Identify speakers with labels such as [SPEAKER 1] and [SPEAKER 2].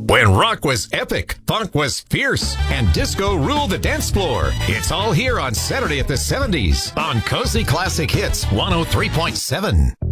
[SPEAKER 1] When rock was epic, funk was fierce, and disco ruled the dance floor. It's all here on Saturday at the 70s on Cozy Classic Hits 103.7.